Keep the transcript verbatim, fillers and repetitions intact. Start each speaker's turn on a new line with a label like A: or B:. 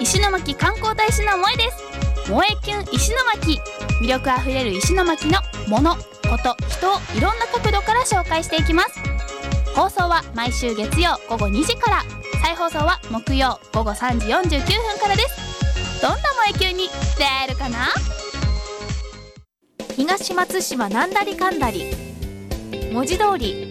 A: 石巻観光大使の萌えです。萌えキュン石巻、魅力あふれる石巻のもの、こと、人をいろんな角度から紹介していきます。放送は毎週月曜午後にじから、再放送は木曜午後さんじよんじゅうきゅうふんからです。どんな萌えキュンに出会えるかな。
B: 東松島なんだりかんだり、文字通り